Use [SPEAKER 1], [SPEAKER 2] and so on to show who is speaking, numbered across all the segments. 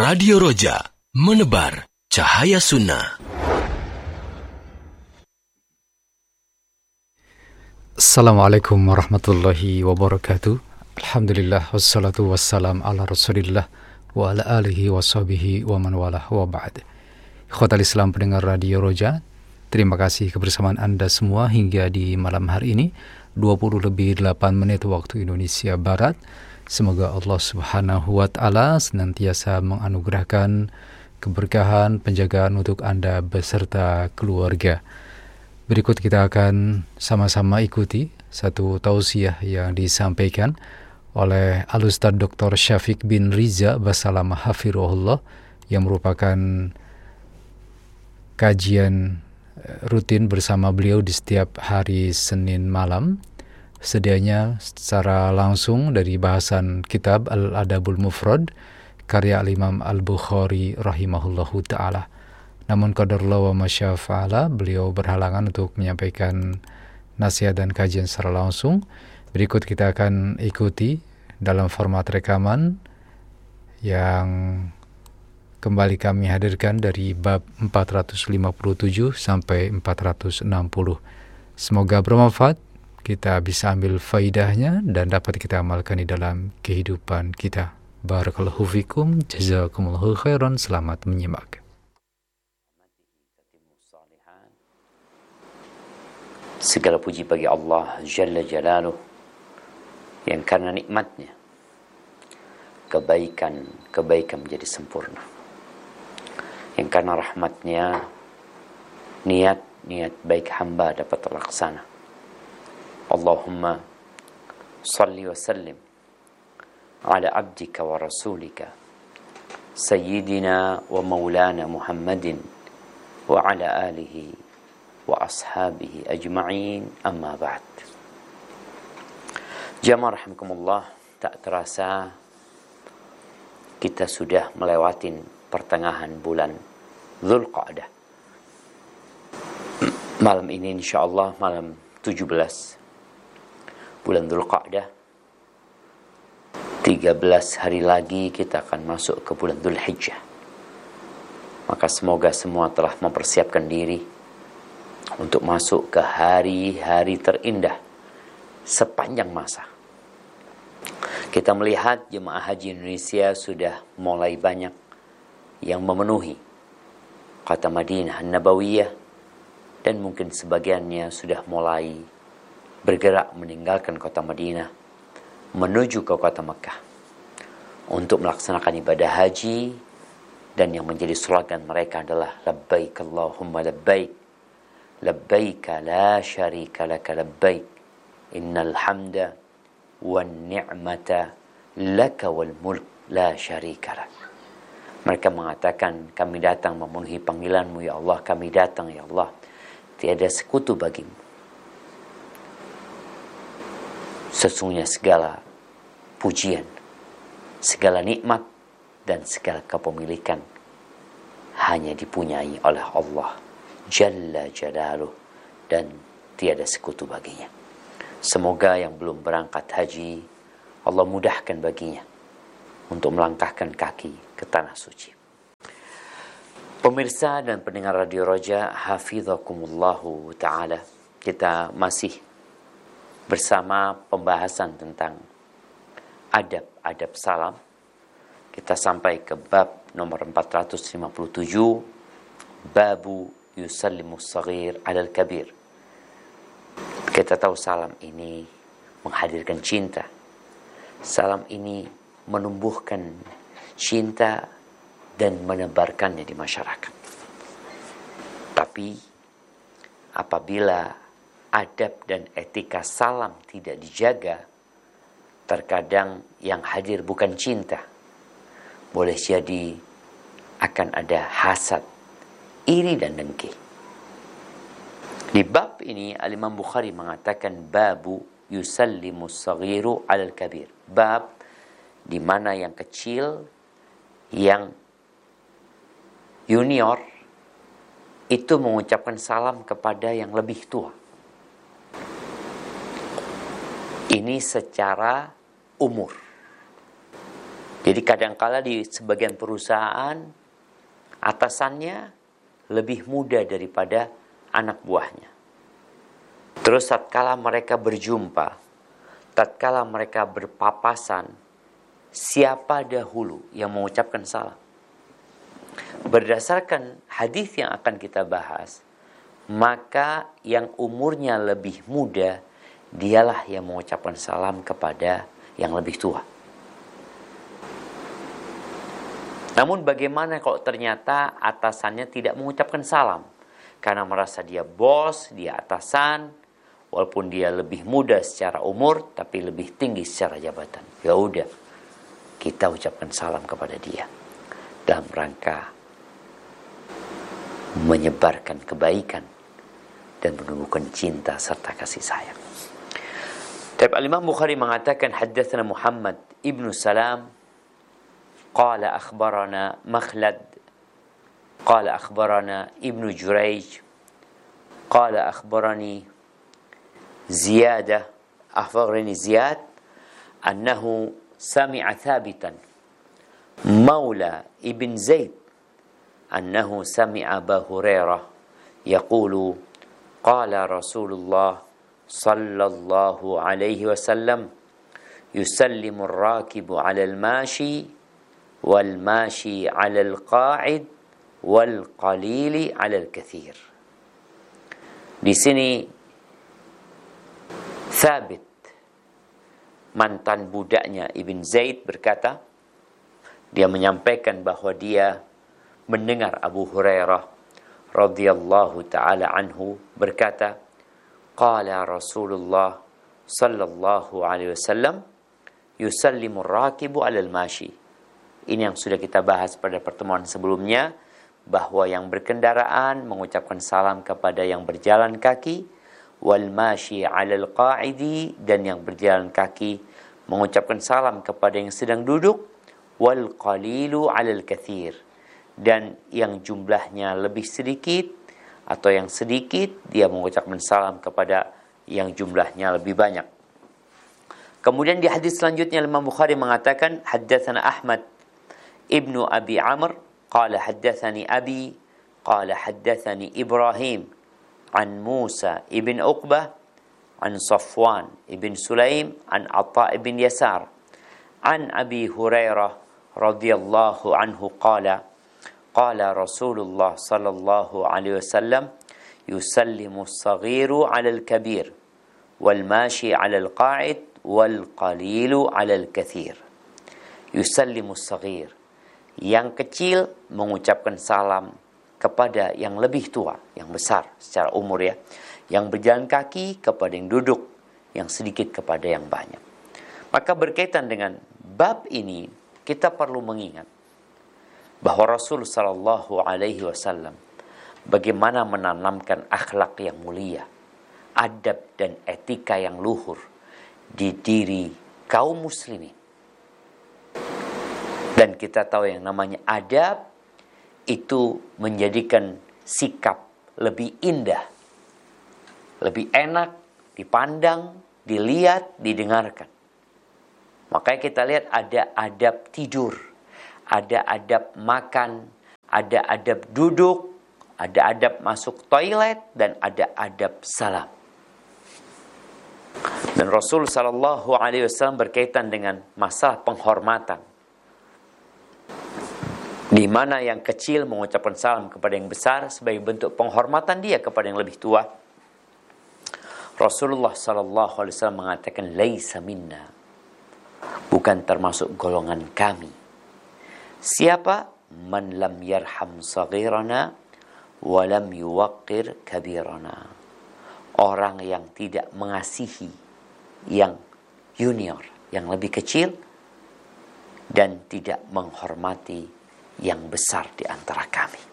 [SPEAKER 1] Radio Roja, menebar cahaya sunnah.
[SPEAKER 2] Assalamualaikum warahmatullahi wabarakatuh. Alhamdulillah wassalatu wassalam ala rasulillah wa ala alihi wa sahbihi wa man walah wa ba'd. Ikhwatal Islam pendengar Radio Roja, terima kasih kebersamaan Anda semua hingga di malam hari ini 20:08 waktu Indonesia Barat. Semoga Allah Subhanahu wa Ta'ala senantiasa menganugerahkan keberkahan, penjagaan untuk Anda beserta keluarga. Berikut kita akan sama-sama ikuti satu tausiah yang disampaikan oleh Al-Ustadz Dr. Syafiq bin Riza Basalamah Hafirullah yang merupakan kajian rutin bersama beliau di setiap hari Senin malam, sedianya secara langsung dari bahasan kitab Al-Adabul Mufrad karya Al-Imam Al-Bukhari rahimahullahu ta'ala. Namun qadarullah wa masyafa'ala, beliau berhalangan untuk menyampaikan nasihat dan kajian secara langsung. Berikut kita akan ikuti dalam format rekaman yang kembali kami hadirkan dari bab 457 sampai 460. Semoga bermanfaat, kita bisa ambil faidahnya dan dapat kita amalkan di dalam kehidupan kita. Barakallahu fikum, jazakumullahu khairan, selamat menyimak.
[SPEAKER 3] Segala puji bagi Allah Jalla Jalaluh yang karena nikmatnya kebaikan menjadi sempurna, yang karena rahmatnya niat baik hamba dapat terlaksana. Allahumma salli wa sallim ala abdika wa rasulika sayyidina wa maulana Muhammadin wa ala alihi wa ashabihi ajma'in, amma ba'd. Jamaah rahimakumullah, tak terasa kita sudah melewati pertengahan bulan Dzulqa'dah. Malam ini insyaallah malam 17 bulan Dzulqa'dah, 13 hari lagi kita akan masuk ke bulan Dzulhijjah. Maka semoga semua telah mempersiapkan diri untuk masuk ke hari-hari terindah sepanjang masa. Kita melihat jemaah haji Indonesia sudah mulai banyak yang memenuhi kota Madinah Nabawiyah, dan mungkin sebagiannya sudah mulai bergerak meninggalkan kota Madinah menuju ke kota Mekah untuk melaksanakan ibadah haji, dan yang menjadi slogan mereka adalah labbaik Allahumma labbaik, labbaik la syarika laka labbaik, innal hamda wan ni'mata laka wal mulk la syarika lak. Mereka mengatakan, kami datang memenuhi panggilanmu ya Allah, kami datang ya Allah, tiada sekutu bagimu. Sesungguhnya segala pujian, segala nikmat, dan segala kepemilikan hanya dipunyai oleh Allah Jalla Jalaluh, dan tiada sekutu baginya. Semoga yang belum berangkat haji, Allah mudahkan baginya untuk melangkahkan kaki ke tanah suci. Pemirsa dan pendengar Radio Roja, hafizakumullahu ta'ala, kita masih bersama pembahasan tentang adab salam. Kita sampai ke bab nomor 457, babu yusallimus saghir alal kabir. Kita tahu salam ini menghadirkan cinta. Salam ini menumbuhkan cinta dan menebarkannya di masyarakat. Tapi apabila adab dan etika salam tidak dijaga, terkadang yang hadir bukan cinta. Boleh jadi akan ada hasad, iri dan dengki. Di bab ini Al-Imam Bukhari mengatakan babu yusallimus saghiru alal kabir. Bab di mana yang kecil, yang junior itu mengucapkan salam kepada yang lebih tua. Ini secara umur. Jadi kadangkala di sebagian perusahaan atasannya lebih muda daripada anak buahnya. Terus tatkala mereka berjumpa, tatkala mereka berpapasan, siapa dahulu yang mengucapkan salam? Berdasarkan hadis yang akan kita bahas, maka yang umurnya lebih muda, dialah yang mengucapkan salam kepada yang lebih tua. Namun bagaimana kalau ternyata atasannya tidak mengucapkan salam? Karena merasa dia bos, dia atasan, walaupun dia lebih muda secara umur, tapi lebih tinggi secara jabatan. Ya udah, kita ucapkan salam kepada dia dalam rangka menyebarkan kebaikan dan menumbuhkan cinta serta kasih sayang. Tapi Imam Bukhari mengatakan, haddatsana Muhammad ibnu Salam قال أخبرنا مخلد قال أخبرنا ابن جريج قال أخبرني زياد أنه سمع ثابتا مولى ابن زيد أنه سمع أبا هريرة يقول قال رسول الله صلى الله عليه وسلم يسلم الراكب على الماشي والماشي على القاعد والقليل على الكثير. Di sini Thabit, mantan budaknya Ibn Zaid, berkata, dia menyampaikan bahwa dia mendengar Abu Hurairah radhiyallahu taala anhu berkata, qala Rasulullah sallallahu alaihi wasallam yusallimu ar-rakibu 'alal mashi. Ini yang sudah kita bahas pada pertemuan sebelumnya, bahwa yang berkendaraan mengucapkan salam kepada yang berjalan kaki, wal mashi 'alal qa'idi, dan yang berjalan kaki mengucapkan salam kepada yang sedang duduk, wal qalilu 'alal katsir, dan yang jumlahnya lebih sedikit atau yang sedikit dia mengucapkan salam kepada yang jumlahnya lebih banyak. Kemudian di hadis selanjutnya Imam Bukhari mengatakan, haddatsana Ahmad ibnu Abi Amr qala haddatsani Abi qala haddatsani Ibrahim an Musa ibn Uqbah an Safwan ibn Sulaim an Atha ibn Yasar an Abi Hurairah radhiyallahu anhu qala qala Rasulullah sallallahu alaihi wasallam yusallimu as-saghiru 'ala al-kabir wal mashi 'ala al-qa'id wal qalilu 'ala al-kathir. Yusallimu as-saghir, yang kecil mengucapkan salam kepada yang lebih tua, yang besar secara umur ya. Yang berjalan kaki kepada yang duduk, yang sedikit kepada yang banyak. Maka berkaitan dengan bab ini, kita perlu mengingat bahwa Rasul sallallahu alaihi wasallam bagaimana menanamkan akhlak yang mulia, adab dan etika yang luhur di diri kaum muslimin. Dan kita tahu yang namanya adab itu menjadikan sikap lebih indah, lebih enak dipandang, dilihat, didengarkan. Makanya kita lihat ada adab tidur, ada adab makan, ada adab duduk, ada adab masuk toilet, dan ada adab salam. Dan Rasul sallallahu alaihi wasallam berkaitan dengan masalah penghormatan, di mana yang kecil mengucapkan salam kepada yang besar sebagai bentuk penghormatan dia kepada yang lebih tua. Rasulullah sallallahu alaihi wasallam mengatakan, laisa minna, bukan termasuk golongan kami. Siapa? Man lam yarham saghirana wa lam yuwaqqir kabirana. Orang yang tidak mengasihi yang junior, yang lebih kecil, dan tidak menghormati yang besar di antara kami.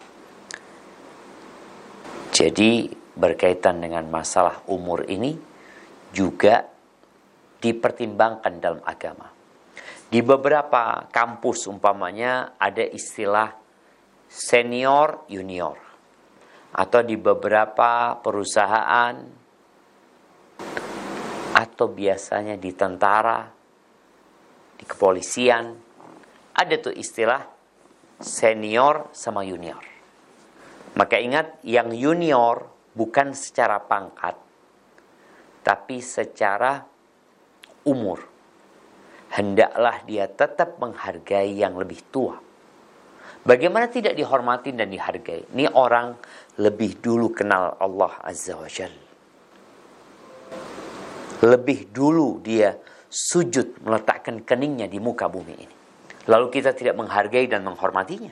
[SPEAKER 3] Jadi berkaitan dengan masalah umur ini juga dipertimbangkan dalam agama. Di beberapa kampus umpamanya ada istilah senior junior, atau di beberapa perusahaan atau biasanya di tentara, di kepolisian, ada tuh istilah senior sama junior. Maka ingat, yang junior bukan secara pangkat, tapi secara umur. Hendaklah dia tetap menghargai yang lebih tua. Bagaimana tidak dihormati dan dihargai? Ini orang lebih dulu kenal Allah Azza wa Jalla. Lebih dulu dia sujud meletakkan keningnya di muka bumi ini. Lalu kita tidak menghargai dan menghormatinya.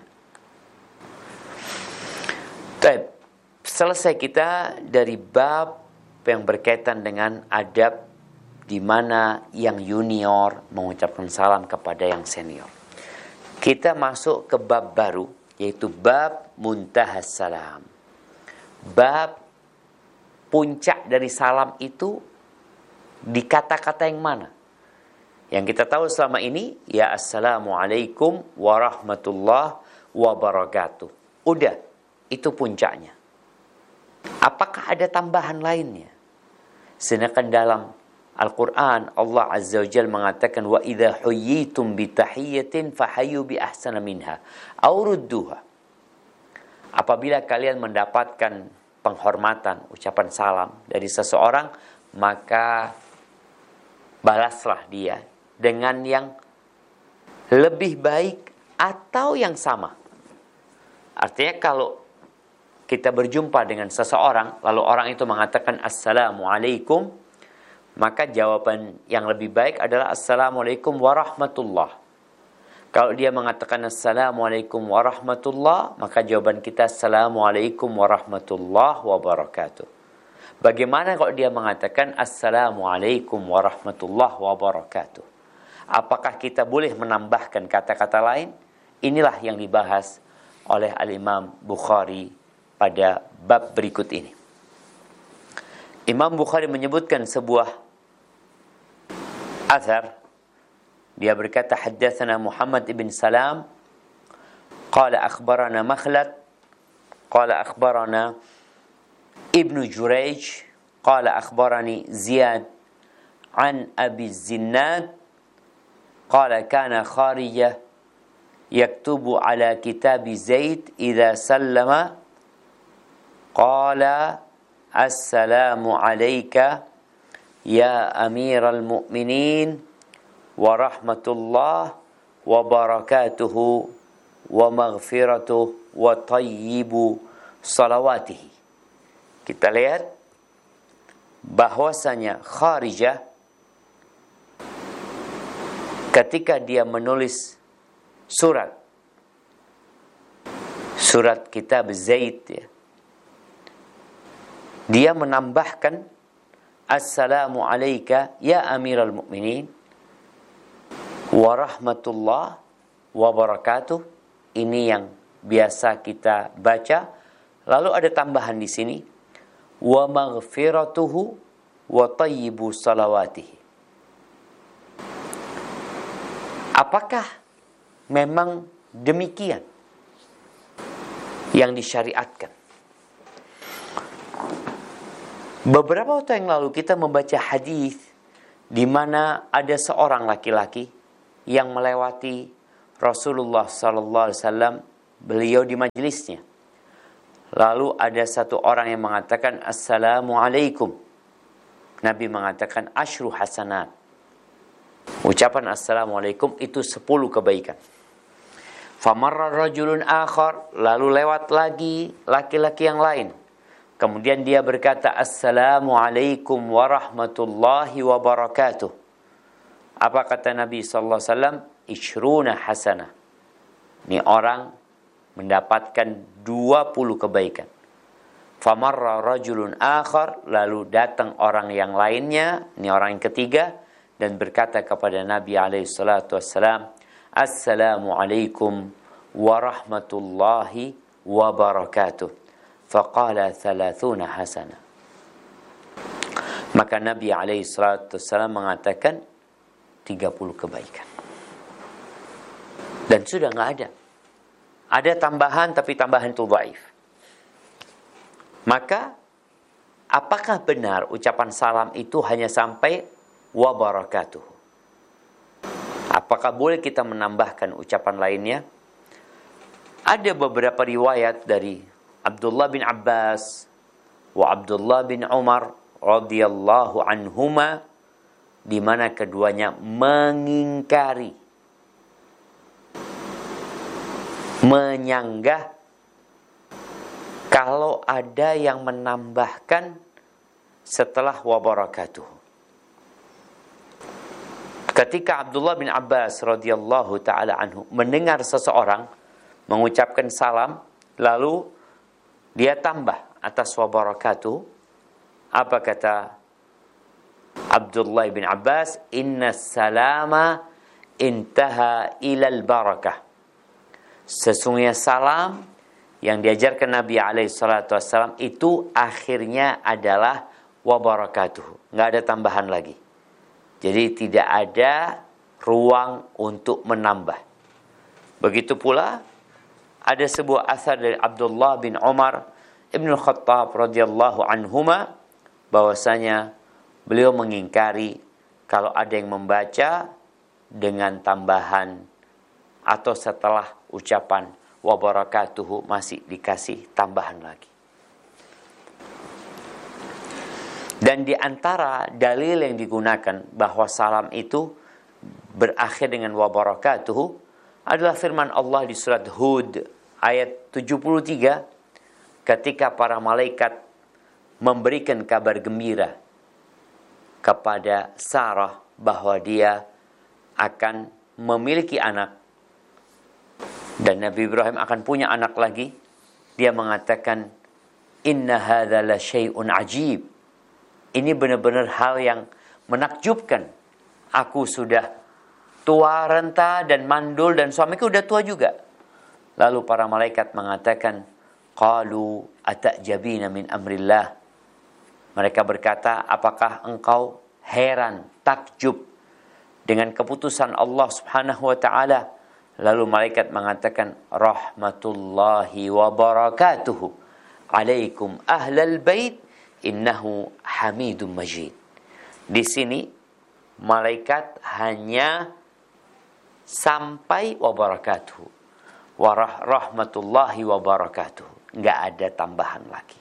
[SPEAKER 3] Baik, selesai kita dari bab yang berkaitan dengan adab di mana yang junior mengucapkan salam kepada yang senior. Kita masuk ke bab baru, yaitu bab muntahas salam. Bab puncak dari salam itu di kata-kata yang mana? Yang kita tahu selama ini, ya assalamualaikum warahmatullahi wabarakatuh. Udah, itu puncaknya. Apakah ada tambahan lainnya? Sedangkan dalam Al-Quran, Allah Azza wa Jalla mengatakan, wa idha huyyitum bitahiyyatin fahayyu bi ahsana minha aw rudduha. Apabila kalian mendapatkan penghormatan, ucapan salam dari seseorang, maka balaslah dia dengan yang lebih baik atau yang sama. Artinya kalau kita berjumpa dengan seseorang, lalu orang itu mengatakan assalamualaikum, maka jawaban yang lebih baik adalah assalamualaikum warahmatullah. Kalau dia mengatakan assalamualaikum warahmatullah, maka jawaban kita assalamualaikum warahmatullah wabarakatuh. Bagaimana kalau dia mengatakan assalamualaikum warahmatullah wabarakatuh? Apakah kita boleh menambahkan kata-kata lain? Inilah yang dibahas oleh Al-Imam Bukhari pada bab berikut ini. Imam Bukhari menyebutkan sebuah athar. Dia berkata, haddatsana Muhammad ibn Salam qala akhbarana Makhlad qala akhbarana Ibnu Jurayj qala akhbarani Ziyad an Abi Zinnad qala kana Kharijah yaktubu ala kitabi Zaid idza sallama qala assalamu alayka ya amiral mu'minin wa rahmatullah wa barakatuhu wa maghfiratuh wa tayyibu salawatihi. Kita lihat bahwasanya Kharijah ketika dia menulis surat kitab Zaid, dia menambahkan assalamu alayka ya amiral mu'minin wa rahmatullah wa barakatuh. Ini yang biasa kita baca. Lalu ada tambahan di sini, wa maghfiratuhu wa tayyibu salawatihi. Apakah memang demikian yang disyariatkan? Beberapa waktu yang lalu kita membaca hadis di mana ada seorang laki-laki yang melewati Rasulullah sallallahu alaihi wasallam, beliau di majelisnya. Lalu ada satu orang yang mengatakan assalamualaikum. Nabi mengatakan asyru hasanat. Ucapan assalamualaikum itu 10 kebaikan. Famarra rajulun akhar, lalu lewat lagi laki-laki yang lain. Kemudian dia berkata assalamualaikum warahmatullahi wabarakatuh. Apa kata Nabi sallallahu alaihi wasallam? Ishruna hasanah. Ini orang mendapatkan 20 kebaikan. Famarra rajulun akhar, lalu datang orang yang lainnya, ini orang yang ketiga, dan berkata kepada Nabi alaihi salatu wassalam, assalamualaikum warahmatullahi wabarakatuh. Faqala 30 hasanah. Maka Nabi alaihi salatu wassalam mengatakan 30 kebaikan. Dan sudah enggak ada. Ada tambahan, tapi tambahan itu dhaif. Maka apakah benar ucapan salam itu hanya sampai wa barakatuh? Apakah boleh kita menambahkan ucapan lainnya? Ada beberapa riwayat dari Abdullah bin Abbas wa Abdullah bin Umar radhiyallahu anhuma, di mana keduanya mengingkari, menyanggah kalau ada yang menambahkan setelah wa barakatuh. Ketika Abdullah bin Abbas radhiyallahu taala anhu mendengar seseorang mengucapkan salam lalu dia tambah atas wa barakatuh, apa kata Abdullah bin Abbas? Inna salama intaha ilal barakah. Sesungguhnya salam yang diajarkan Nabi SAW itu akhirnya adalah wa barakatuh. Nggak ada tambahan lagi. Jadi tidak ada ruang untuk menambah. Begitu pula ada sebuah asar dari Abdullah bin Umar Ibn Khattab radhiyallahu anhuma, bahwasanya beliau mengingkari kalau ada yang membaca dengan tambahan atau setelah ucapan wa barakatuhu masih dikasih tambahan lagi. Dan di antara dalil yang digunakan bahwa salam itu berakhir dengan wa barakatuhu adalah firman Allah di surat Hud ayat 73, ketika para malaikat memberikan kabar gembira kepada Sarah bahwa dia akan memiliki anak dan Nabi Ibrahim akan punya anak lagi. Dia mengatakan, inna hadza la syai'un ajib. Ini benar-benar hal yang menakjubkan. Aku sudah tua renta dan mandul dan suamiku sudah tua juga. Lalu para malaikat mengatakan, qalu atajabina min amrillah. Mereka berkata, apakah engkau heran, takjub dengan keputusan Allah Subhanahu wa taala? Lalu malaikat mengatakan, rahmatullahi wa barakatuhu alaikum ahlal bait innahu hamidum majid. Di sini malaikat hanya sampai wa barakatuhu, wa rahmatullahi wa barakatuhu, enggak ada tambahan lagi.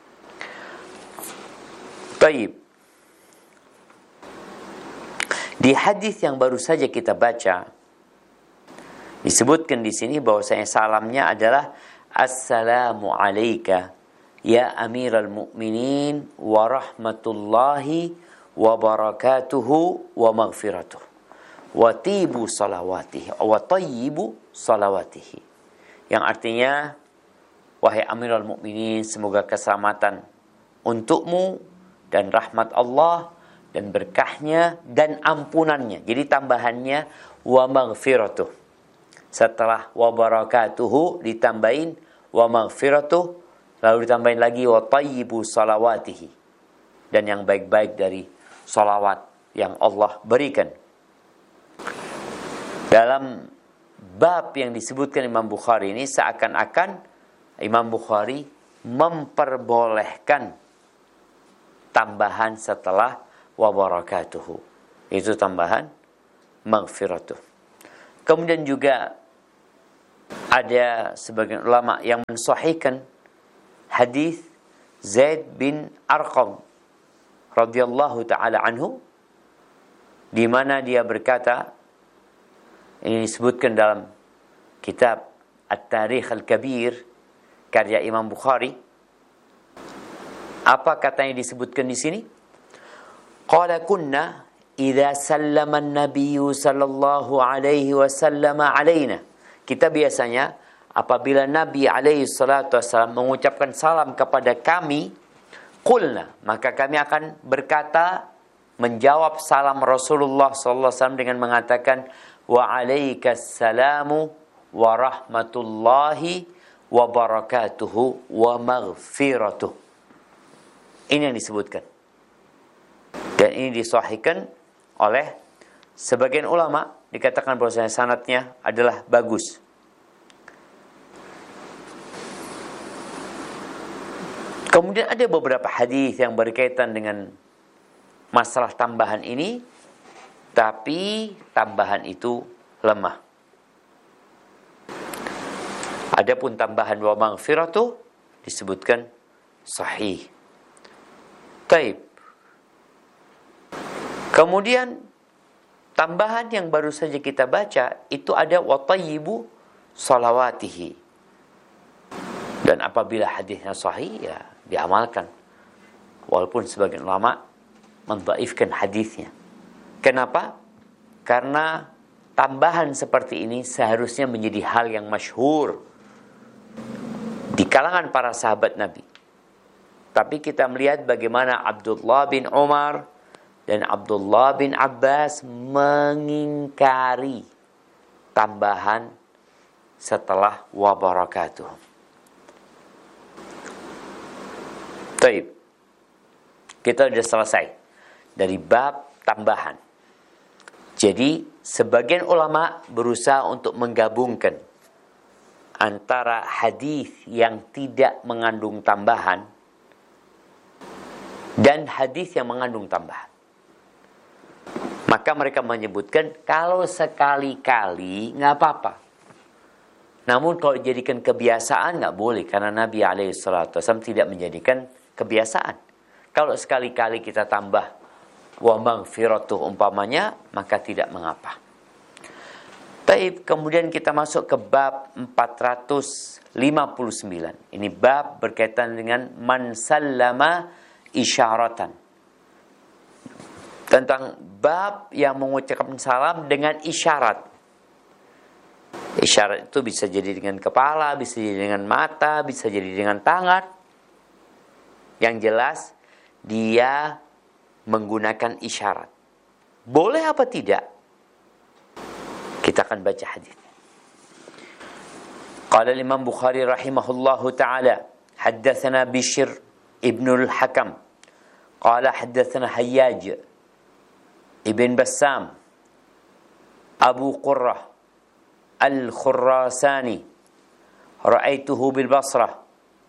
[SPEAKER 3] Baik. Di hadis yang baru saja kita baca disebutkan di sini bahwasanya salamnya adalah assalamu alayka ya amiral mu'minin wa rahmatullahi wa barakatuhu wa maghfiratuh wa tibu salawatihi wa tayyibu salawatihi, yang artinya, wahai amiral mu'minin, semoga keselamatan untukmu dan rahmat Allah dan berkahnya dan ampunannya. Jadi tambahannya wa maghfiratuh. Setelah wa barakatuhu ditambahin wa maghfiratuh, lalu ditambahin lagi wa tayyibu salawatihi, dan yang baik-baik dari salawat yang Allah berikan. Dalam bab yang disebutkan Imam Bukhari ini, seakan-akan Imam Bukhari memperbolehkan tambahan setelah wa barakatuhu, itu tambahan maghfiratuh. Kemudian juga ada sebagian ulama yang mensahihkan hadis Zaid bin Arqam radhiyallahu taala anhu, di mana dia berkata, ini disebutkan dalam kitab At-Tarikh Al-Kabir karya Imam Bukhari. Apa katanya disebutkan di sini? Qala kunna idza sallama an-nabiy sallallahu alaihi wasallam alaina. Kita biasanya apabila Nabi alaihi salatu wasallam mengucapkan salam kepada kami, qulna, maka kami akan berkata menjawab salam Rasulullah sallallahu alaihi wasallam dengan mengatakan wa alaikassalamu wa rahmatullahi wa barakatuhu wa maghfiratuh. Ini yang disebutkan. Dan ini disahihkan oleh sebagian ulama, dikatakan bahwasanya sanadnya adalah bagus. Kemudian ada beberapa hadis yang berkaitan dengan masalah tambahan ini, tapi tambahan itu lemah. Adapun tambahan wa maghfiratu disebutkan sahih. Taib. Kemudian tambahan yang baru saja kita baca itu ada wa tayyibu salawatihi. Dan apabila hadisnya sahih ya diamalkan. Walaupun sebagian ulama mendhaifkan hadisnya. Kenapa? Karena tambahan seperti ini seharusnya menjadi hal yang masyhur di kalangan para sahabat Nabi. Tapi kita melihat bagaimana Abdullah bin Umar dan Abdullah bin Abbas mengingkari tambahan setelah wa barakatuh. Baik. Kita sudah selesai dari bab tambahan. Jadi sebagian ulama berusaha untuk menggabungkan antara hadis yang tidak mengandung tambahan dan hadis yang mengandung tambahan. Maka mereka menyebutkan kalau sekali-kali nggak apa-apa. Namun kalau dijadikan kebiasaan nggak boleh, karena Nabi SAW tidak menjadikan kebiasaan. Kalau sekali-kali kita tambah wa maghfiratuh umpamanya, maka tidak mengapa. Baik, kemudian kita masuk ke bab 459. Ini bab berkaitan dengan man sallama isyaratan. Tentang bab yang mengucapkan salam dengan isyarat. Isyarat itu bisa jadi dengan kepala, bisa jadi dengan mata, bisa jadi dengan tangan. Yang jelas dia menggunakan isyarat. Boleh apa tidak? Kita akan baca hadisnya. Qala Imam Bukhari rahimahullahu taala, haddatsana Bishr ibn al-Hakam. Qala haddatsana Hayyaj ibn Bassam Abu Qurrah al-Khurasani ra'aituhu bil Basrah.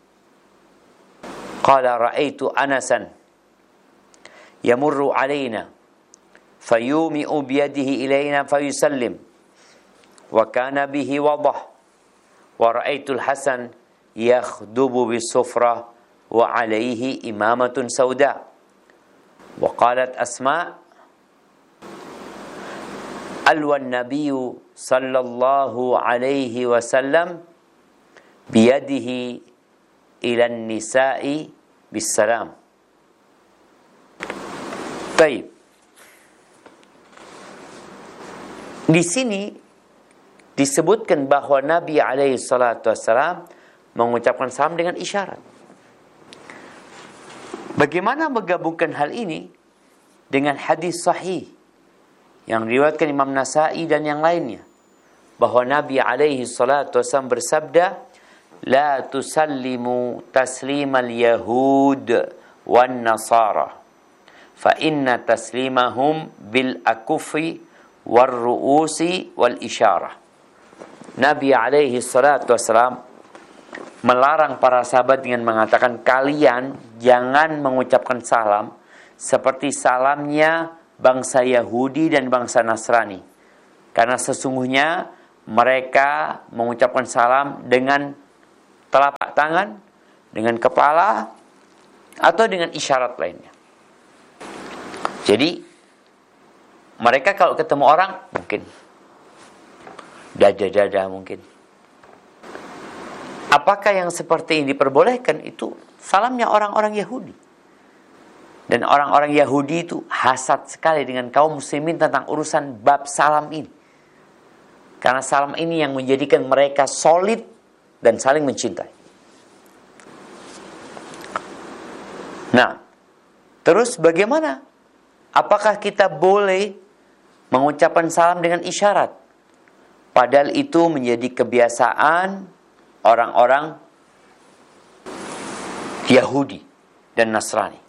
[SPEAKER 3] Qala ra'aitu Anasan yamurru alaina fayumi'u biyadihi ilayna fayusallim wa kana bihi wadah wa ra'aitu al-Hasan yakhdubu bis-sufra wa alayhi imamatun sauda wa qalat Asma alwa an-nabiy sallallahu alaihi wasallam biyadihi ila an-nisa'i bis-salam. Baik. Di sini disebutkan bahwa Nabi alaihi salatu wasallam mengucapkan salam dengan isyarat. Bagaimana menggabungkan hal ini dengan hadis sahih yang diriwayatkan Imam Nasa'i dan yang lainnya, bahwa Nabi alaihi salatu wasallam bersabda, la tusallimu taslimal yahud wan nasara fa inna taslimahum bil akufi war ru'usi wal isyarah. Nabi alaihi salatu wasallam melarang para sahabat dengan mengatakan, kalian jangan mengucapkan salam seperti salamnya bangsa Yahudi dan bangsa Nasrani. Karena sesungguhnya mereka mengucapkan salam dengan telapak tangan, dengan kepala, atau dengan isyarat lainnya. Jadi, mereka kalau ketemu orang, mungkin dada-dada mungkin. Apakah yang seperti ini diperbolehkan? Itu salamnya orang-orang Yahudi. Dan orang-orang Yahudi itu hasad sekali dengan kaum muslimin tentang urusan bab salam ini. Karena salam ini yang menjadikan mereka solid dan saling mencintai. Nah, terus bagaimana? Apakah kita boleh mengucapkan salam dengan isyarat? Padahal itu menjadi kebiasaan orang-orang Yahudi dan Nasrani.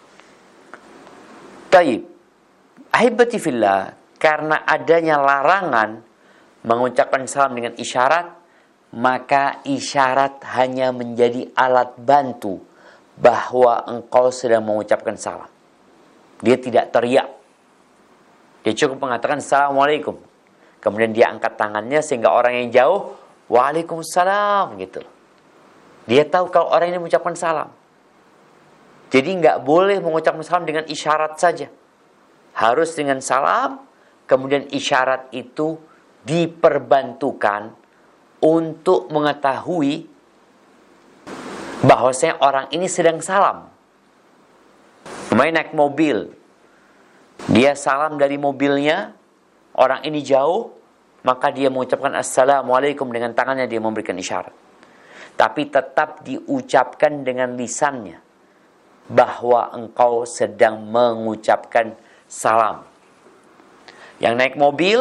[SPEAKER 3] Taib, ahibati fillah, karena adanya larangan mengucapkan salam dengan isyarat, maka isyarat hanya menjadi alat bantu bahwa engkau sedang mengucapkan salam. Dia tidak teriak. Dia cukup mengatakan Assalamualaikum. kemudian dia angkat tangannya sehingga orang yang jauh, waalaikumsalam gitu. Dia tahu kalau orang ini mengucapkan salam. Jadi nggak boleh mengucapkan salam dengan isyarat saja. Harus dengan salam, kemudian isyarat itu diperbantukan untuk mengetahui bahwasanya orang ini sedang salam. Naik mobil, dia salam dari mobilnya, orang ini jauh, maka dia mengucapkan assalamualaikum dengan tangannya, dia memberikan isyarat. Tapi tetap diucapkan dengan lisannya bahwa engkau sedang mengucapkan salam. Yang naik mobil,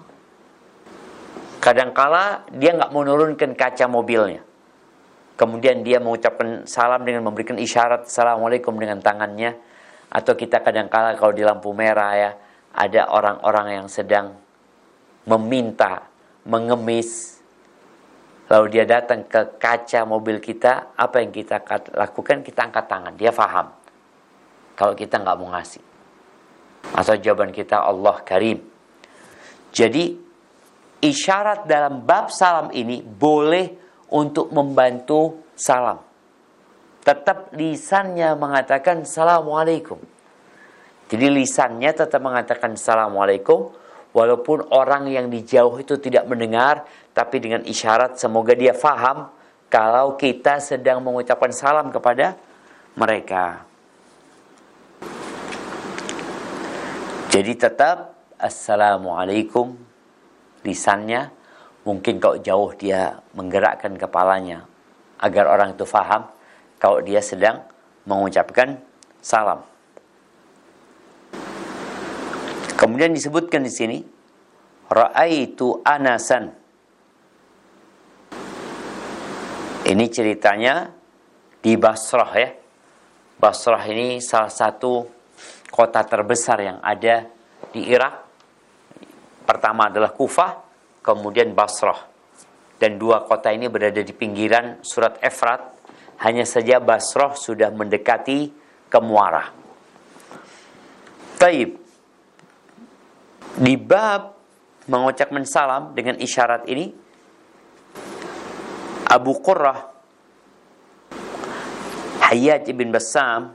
[SPEAKER 3] kadangkala dia nggak menurunkan kaca mobilnya. Kemudian dia mengucapkan salam dengan memberikan isyarat assalamualaikum dengan tangannya. Atau kita kadangkala kalau di lampu merah ya, ada orang-orang yang sedang meminta, mengemis. Lalu dia datang ke kaca mobil kita, apa yang kita lakukan? Kita angkat tangan, dia faham. Kalau kita nggak mau ngasih. Atau jawaban kita Allah Karim. Jadi isyarat dalam bab salam ini boleh untuk membantu salam. Tetap lisannya mengatakan assalamualaikum. Jadi lisannya tetap mengatakan assalamualaikum, walaupun orang yang di jauh itu tidak mendengar, tapi dengan isyarat semoga dia faham kalau kita sedang mengucapkan salam kepada mereka. Jadi tetap assalamualaikum lisannya. Mungkin kalau jauh dia menggerakkan kepalanya agar orang itu faham kalau dia sedang mengucapkan salam. Kemudian disebutkan di sini, ra'aitu Anasan. Ini ceritanya di Basrah ya. Basrah ini salah satu kota terbesar yang ada di Irak. Pertama adalah Kufah, kemudian Basrah. Dan dua kota ini berada di pinggiran Surat Efrat. Hanya saja Basrah sudah mendekati ke Muarah. Taib. Di bab mengucapkan salam dengan isyarat ini, Abu Qurrah Hayyaj ibn Bassam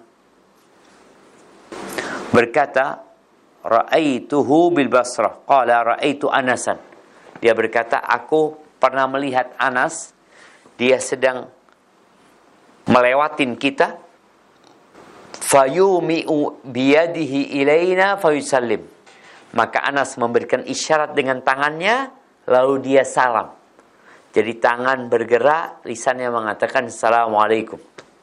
[SPEAKER 3] berkata, ra'aituhu bil Basrah. Qala ra'aitu Anasan. Dia berkata, aku pernah melihat Anas, dia sedang melewatin kita, fayumi'u biyadihi ilaina fayusallim. Maka Anas memberikan isyarat dengan tangannya, lalu dia salam. Jadi tangan bergerak, lisannya mengatakan assalamualaikum.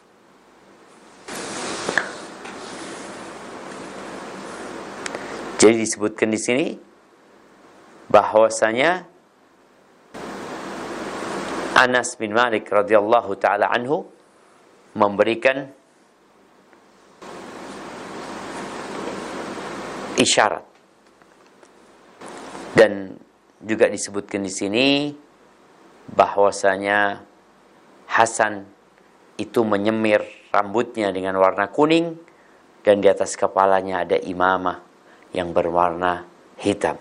[SPEAKER 3] Jadi disebutkan di sini bahwasanya Anas bin Malik radhiyallahu taala anhu memberikan isyarat. Dan juga disebutkan di sini bahwasanya Hasan itu menyemir rambutnya dengan warna kuning dan di atas kepalanya ada imamah yang berwarna hitam.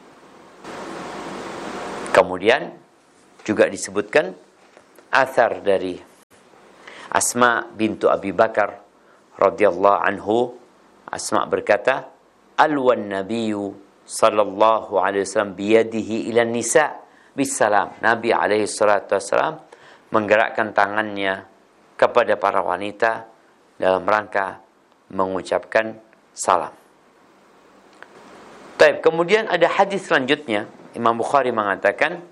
[SPEAKER 3] Kemudian juga disebutkan athar dari Asma bintu Abi Bakar radhiyallahu anhu. Asma berkata, alwan nabiyyu sallallahu alaihi wasallam biyadihi ila nisa bisalam. Nabi alaihi salatu wasallam menggerakkan tangannya kepada para wanita dalam rangka mengucapkan salam. Baik, kemudian ada hadis selanjutnya. Imam Bukhari mengatakan,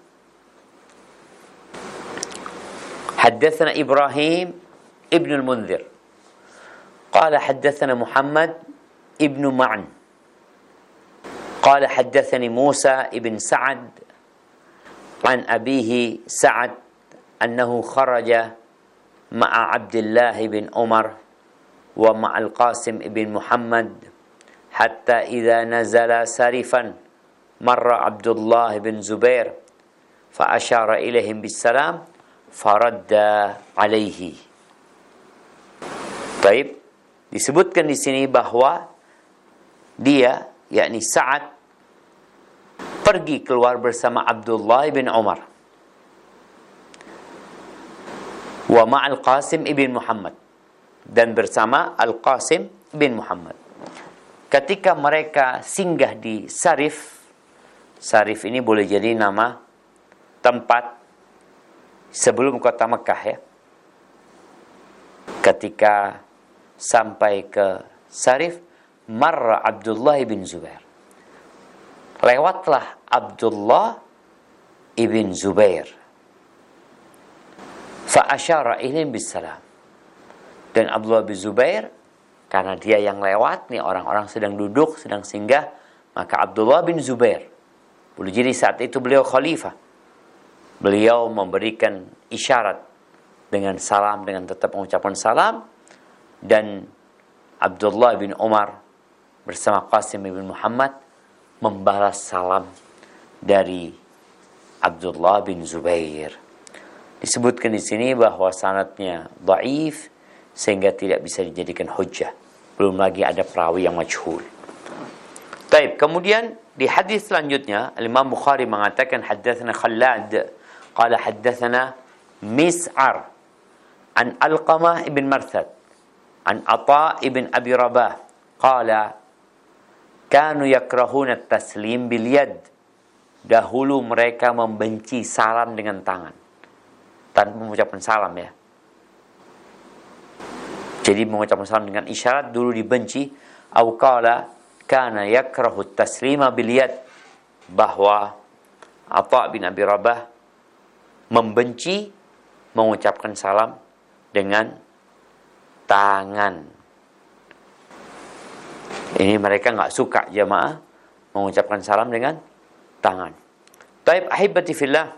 [SPEAKER 3] haddatsana Ibrahim ibn al-Munzir qala haddatsana Muhammad ibn Ma'an qala haddatsani Musa ibn Sa'ad an abihi Sa'ad annahu kharaja ma'a Abdullah ibn Umar wa ma'al Qasim ibn Muhammad hatta idza nazala sarifan marra Abdullah ibn Zubair fa asyara ilaihim bis salam faradda alaihi. Baik, disebutkan di sini bahwa dia, yakni Sa'ad, pergi keluar bersama Abdullah bin Umar wa ma'al Qasim ibn Muhammad, dan bersama Al-Qasim bin Muhammad. Ketika mereka singgah di Sarif, Sarif ini boleh jadi nama tempat sebelum kota Mekah ya. Ketika sampai ke Sarif, marra Abdullah bin Zubair. Lewatlah Abdullah ibn Zubair. Fa'asyara ilaihim bisalam. Dan Abdullah bin Zubair, karena dia yang lewat, nih orang-orang sedang duduk, sedang singgah, maka Abdullah bin Zubair, boleh jadi saat itu beliau khalifah, beliau memberikan isyarat dengan salam, dengan tetap mengucapkan salam, dan Abdullah bin Umar bersama Qasim bin Muhammad membalas salam dari Abdullah bin Zubair. Disebutkan di sini bahwa sanadnya dhaif sehingga tidak bisa dijadikan hujjah. Belum lagi ada perawi yang majhul. Baik, kemudian di hadis selanjutnya Imam Bukhari mengatakan haddatsana Khallad qala haddatsana Mis'ar an Alqamah ibn Marsad an Atha ibn Abi Rabah qala kanu yakrahuna at-taslim bil yad. Dahulu mereka membenci salam dengan tangan, tanpa mengucapkan salam ya. Jadi mengucapkan salam dengan isyarat dulu dibenci. Au qala kana yakrahu at-taslima bil yad, bahwa Atha bin Abi Rabah membenci mengucapkan salam dengan tangan. Ini mereka enggak suka jamaah mengucapkan salam dengan tangan. Taib ahibati fillah,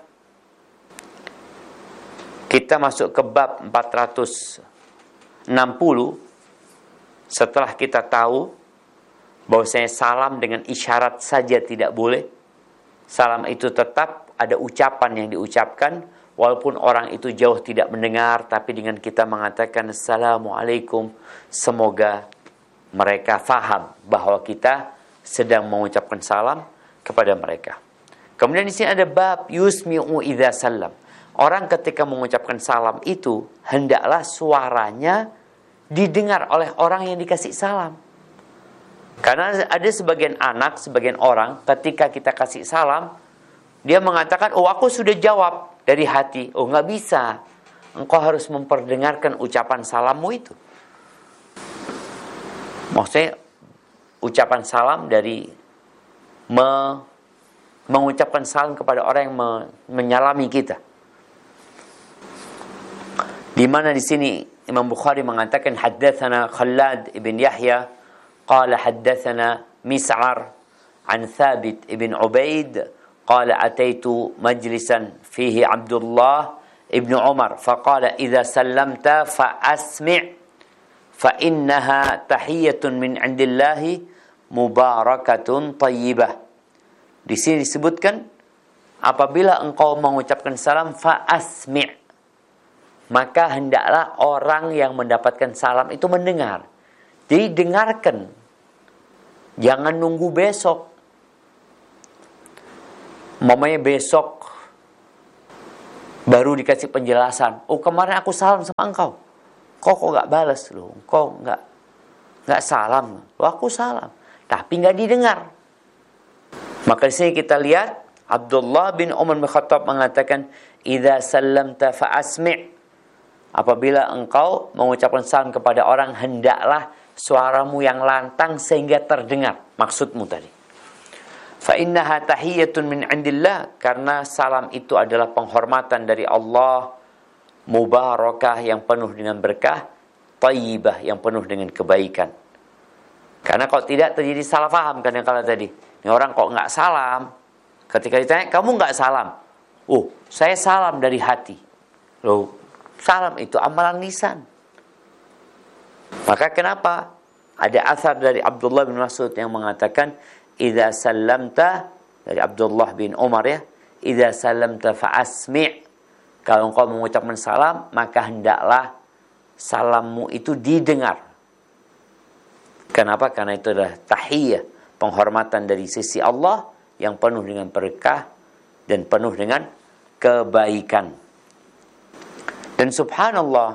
[SPEAKER 3] kita masuk ke bab 460 setelah kita tahu bahwasanya salam dengan isyarat saja tidak boleh. Salam itu tetap ada ucapan yang diucapkan walaupun orang itu jauh tidak mendengar, tapi dengan kita mengatakan Assalamualaikum, semoga mereka faham bahwa kita sedang mengucapkan salam kepada mereka. Kemudian di sini ada bab yusmi'u idza sallam. Orang ketika mengucapkan salam itu hendaklah suaranya didengar oleh orang yang dikasih salam. Karena ada sebagian anak, sebagian orang ketika kita kasih salam, dia mengatakan, oh aku sudah jawab dari hati. Oh nggak bisa, engkau harus memperdengarkan ucapan salammu itu. Maksudnya ucapan salam dari mengucapkan salam kepada orang yang menyalami kita. Di mana di sini Imam Bukhari mengatakan haddatsana Khallad ibn Yahya qala haddatsana Mis'ar an Thabit ibn Ubaid qala ataitu majlisan fihi Abdullah ibn Umar faqala idza sallamta fa asmi' fa innaha tahiyyatun min 'indillahi mubarakatun thayyibah. Di sini disebutkan apabila engkau mengucapkan salam fa asmi', maka hendaklah orang yang mendapatkan salam itu mendengar. Jadi dengarkan. Jangan nunggu besok. Mamanya besok baru dikasih penjelasan. Oh kemarin aku salam sama engkau. Kok gak balas loh? Kok gak salam? Loh aku salam. Tapi gak didengar. Maka di sini kita lihat Abdullah bin Umar bin Khattab mengatakan idza sallamta fa asmi'. Apabila engkau mengucapkan salam kepada orang, hendaklah suaramu yang lantang sehingga terdengar. Maksudmu tadi. Fa innaha tahiyyatun min 'indillah, karena salam itu adalah penghormatan dari Allah, mubarakah yang penuh dengan berkah, thayyibah yang penuh dengan kebaikan. Karena kalau tidak terjadi salah paham kan yang kala tadi. Ini orang kok enggak salam. Ketika ditanya, kamu enggak salam? Oh, saya salam dari hati. Loh, salam itu amalan lisan. Maka kenapa? Ada asar dari Abdullah bin Mas'ud yang mengatakan idza sallamta, dari Abdullah bin Umar ya, idza sallamta fa asmi'. Kalau engkau mengucapkan salam, maka hendaklah salammu itu didengar. Kenapa? Karena itu adalah tahiyyah, penghormatan dari sisi Allah yang penuh dengan berkah dan penuh dengan kebaikan. Dan subhanallah,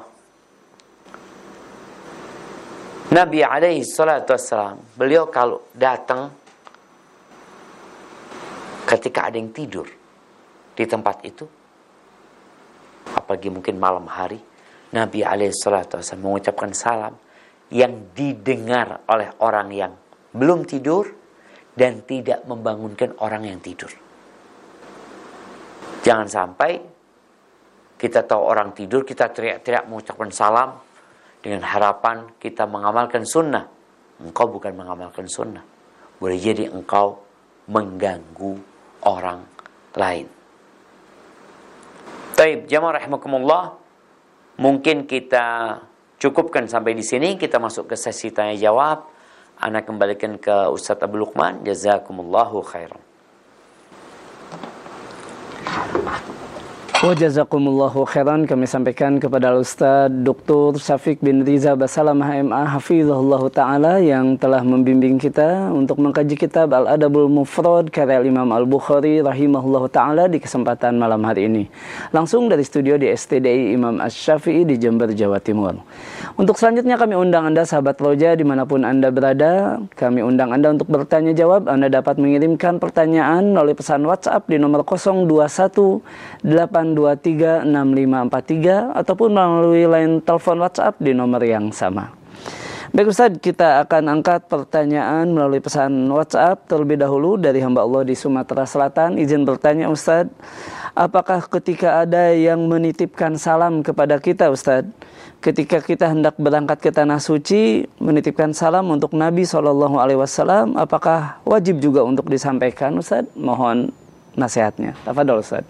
[SPEAKER 3] Nabi alaihi salatu wassalam, beliau kalau datang ketika ada yang tidur di tempat itu, apalagi mungkin malam hari, Nabi alaihi salatu wassalam mengucapkan salam yang didengar oleh orang yang belum tidur dan tidak membangunkan orang yang tidur. Jangan sampai kita tahu orang tidur, kita teriak-teriak mengucapkan salam dengan harapan kita mengamalkan sunnah. Engkau bukan mengamalkan sunnah. Boleh jadi engkau mengganggu orang lain. Taib, jamaah rahimakumullah. Mungkin kita cukupkan sampai di sini. Kita masuk ke sesi tanya jawab. Ana kembalikan ke Ustaz Abu Luqman. Jazakumullahu khairan.
[SPEAKER 4] Wa jazakumullahu khairan. Kami sampaikan kepada Ustaz Dr. Syafiq bin Riza Basalamah MA hafizahullah ta'ala yang telah membimbing kita untuk mengkaji kitab Al-Adabul Mufrad karya Imam Al-Bukhari rahimahullah ta'ala di kesempatan malam hari ini. Langsung dari studio di STDI Imam Asy-Syafi'i di Jember, Jawa Timur. Untuk selanjutnya kami undang Anda sahabat Roja dimanapun Anda berada. Kami undang Anda untuk bertanya jawab. Anda dapat mengirimkan pertanyaan melalui pesan WhatsApp di nomor 021-823-6543 ataupun melalui line telepon WhatsApp di nomor yang sama. Baik Ustaz, kita akan angkat pertanyaan melalui pesan WhatsApp terlebih dahulu dari hamba Allah di Sumatera Selatan. Izin bertanya Ustaz, apakah ketika ada yang menitipkan salam kepada kita Ustaz, ketika kita hendak berangkat ke tanah suci, menitipkan salam untuk Nabi SAW, apakah wajib juga untuk disampaikan Ustaz? Mohon nasihatnya. Tafadhol Ustaz.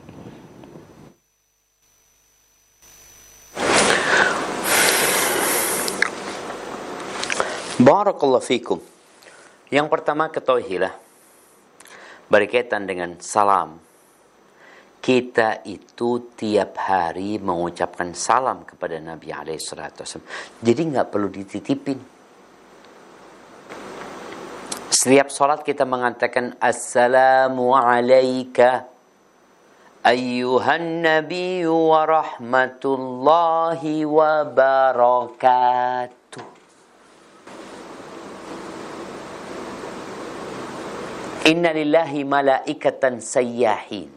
[SPEAKER 3] Barakallahu fikum. Yang pertama ketahuilah, berkaitan dengan salam, kita itu tiap hari mengucapkan salam kepada Nabi alaihissalatu wassalam. Jadi nggak perlu dititipin. Setiap salat kita mengatakan assalamu alayka ayyuhan nabiyyu wa rahmatullahi wa barakatuh. Inna lillahi malaikatan sayyahin.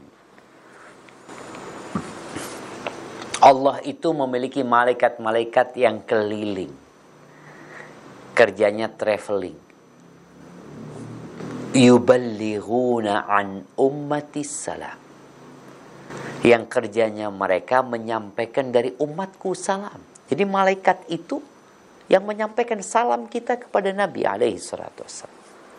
[SPEAKER 3] Allah itu memiliki malaikat-malaikat yang keliling. Kerjanya traveling. Yuballighuna an ummatis salam. Yang kerjanya mereka menyampaikan dari umatku salam. Jadi malaikat itu yang menyampaikan salam kita kepada Nabi alaihi salatu wassalam.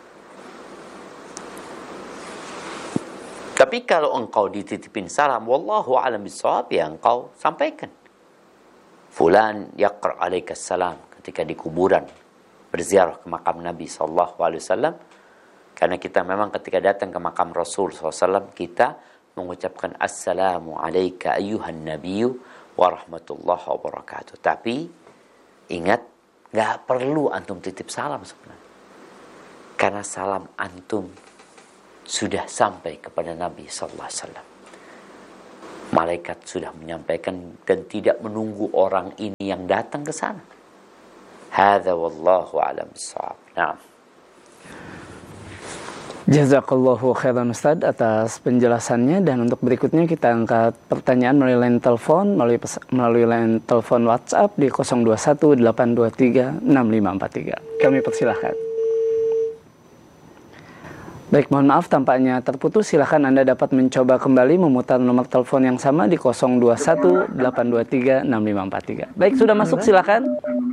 [SPEAKER 3] Tapi kalau engkau dititipin salam, wallahu a'lam bishawab, ya engkau sampaikan. Fulan yaqra alaika salam ketika di kuburan berziarah ke makam Nabi SAW. Karena kita memang ketika datang ke makam Rasul SAW, kita mengucapkan assalamu alaika ayyuhan nabiyyu wa rahmatullahi wa barakatuh. Tapi ingat, gak perlu antum titip salam sebenarnya. Karena salam antum sudah sampai kepada Nabi sallallahu alaihi wasallam. Malaikat sudah menyampaikan dan tidak menunggu orang ini yang datang ke sana. Hadza wallahu a'lam bissawab. Naam.
[SPEAKER 4] Jazakallahu khairan Ustaz atas penjelasannya, dan untuk berikutnya kita angkat pertanyaan melalui line telepon melalui line telepon WhatsApp di 021-823-6543. Kami persilahkan. Baik, mohon maaf tampaknya terputus. Silahkan Anda dapat mencoba kembali memutar nomor telepon yang sama di 021-823-6543. Baik, sudah masuk, silahkan.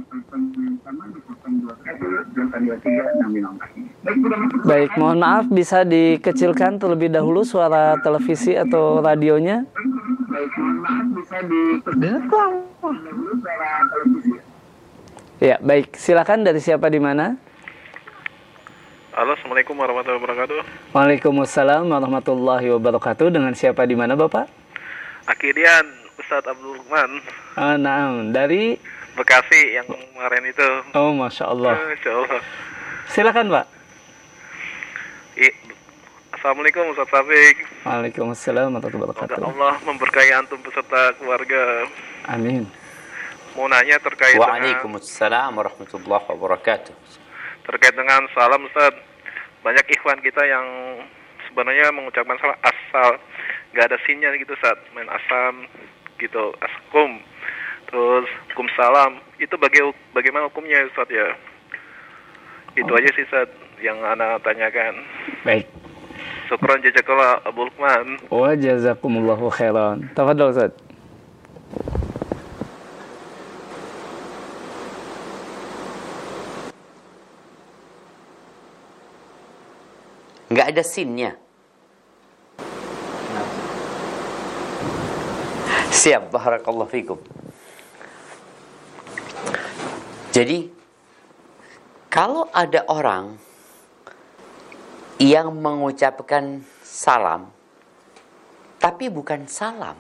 [SPEAKER 4] Baik, mohon maaf bisa dikecilkan terlebih dahulu suara televisi atau radionya. Ya, baik. Silahkan, dari siapa di mana?
[SPEAKER 5] Halo, assalamualaikum warahmatullahi wabarakatuh.
[SPEAKER 4] Waalaikumsalam warahmatullahi wabarakatuh. Dengan siapa di mana Bapak?
[SPEAKER 5] Akidian, Ustaz Abdul Luqman.
[SPEAKER 4] Naam, dari
[SPEAKER 5] Bekasi yang kemarin itu.
[SPEAKER 4] Oh, masya Allah.
[SPEAKER 5] Masya Allah.
[SPEAKER 4] Silakan Pak.
[SPEAKER 5] Assalamualaikum Ustaz Syafiq.
[SPEAKER 4] Waalaikumsalam warahmatullahi
[SPEAKER 5] Semoga
[SPEAKER 4] wabarakatuh.
[SPEAKER 5] Allah memberkahi antum beserta keluarga.
[SPEAKER 4] Amin.
[SPEAKER 5] Mau nanya terkait dengan
[SPEAKER 3] Waalaikumsalam warahmatullahi wabarakatuh.
[SPEAKER 5] salam Ustaz. Banyak ikhwan kita yang sebenarnya mengucapkan salam asal, nggak ada sinnya gitu Ustaz. Main asam gitu, askum. Terus kumsalam. Itu bagaimana hukumnya Ustaz ya? Itu aja sih Ustaz yang ana tanyakan.
[SPEAKER 4] Baik.
[SPEAKER 5] Syukran jazakallah Abu Lukman.
[SPEAKER 4] Wa jazakumullahu khairan. Tafadhol Ustaz.
[SPEAKER 3] Nggak ada sinnya. Siap, barakallahu fikum. Jadi, kalau ada orang yang mengucapkan salam, tapi bukan salam.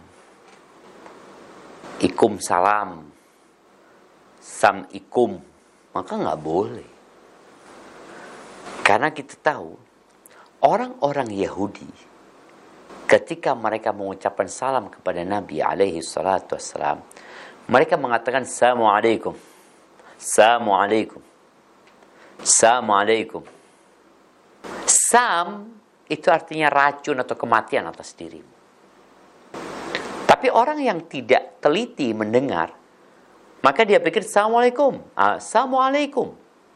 [SPEAKER 3] Ikum salam, sam ikum, maka nggak boleh. Karena kita tahu, orang-orang Yahudi, ketika mereka mengucapkan salam kepada Nabi alaihi salatu wassalam, mereka mengatakan Assalamualaikum, Assalamualaikum, Assalamualaikum. Sam itu artinya racun atau kematian atas dirimu. Tapi orang yang tidak teliti mendengar, maka dia pikir Assalamualaikum, Assalamualaikum.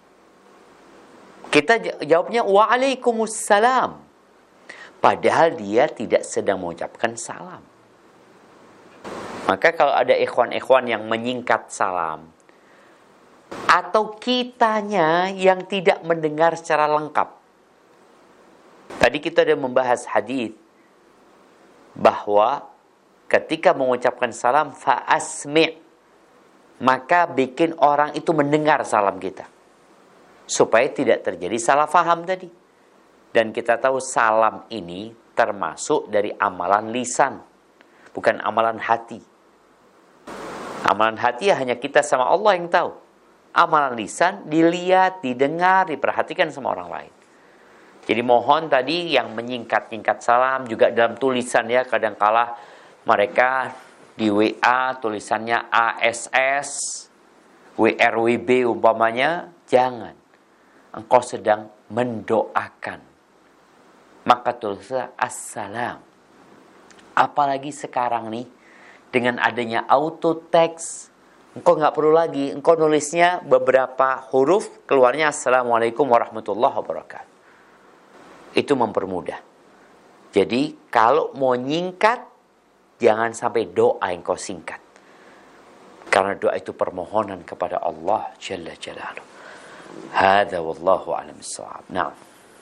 [SPEAKER 3] Kita jawabnya Waalaikumsalam. Padahal dia tidak sedang mengucapkan salam. Maka kalau ada ikhwan-ikhwan yang menyingkat salam, atau kitanya yang tidak mendengar secara lengkap. Tadi kita sudah membahas hadis bahwa ketika mengucapkan salam fa'asmi', maka bikin orang itu mendengar salam kita supaya tidak terjadi salah faham tadi. Dan kita tahu salam ini termasuk dari amalan lisan, bukan amalan hati. Amalan hati hanya kita sama Allah yang tahu. Amalan lisan dilihat, didengar, diperhatikan sama orang lain. Jadi mohon tadi yang menyingkat-nyingkat salam juga dalam tulisan ya, kadangkala mereka di WA tulisannya ASS, WRWB umpamanya, jangan. Engkau sedang mendoakan. Maka tulislah assalam. Apalagi sekarang nih, dengan adanya auto text, engkau nggak perlu lagi, engkau nulisnya beberapa huruf, keluarnya Assalamualaikum warahmatullahi wabarakatuh. Itu mempermudah. Jadi kalau mau nyingkat, jangan sampai doa yang kau singkat. Karena doa itu permohonan kepada Allah Jalla Jalaluh. Hadza wallahu a'lam bissawab. Nah.